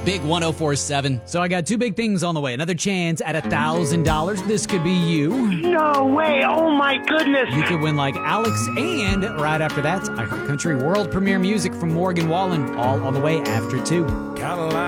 Big 104.7. So I got two big things on the way. Another chance at $1,000. This could be you. No way. Oh, my goodness. You could win like Alex, and right after that, iHeartCountry world premiere music from Morgan Wallen, all on the way after 2.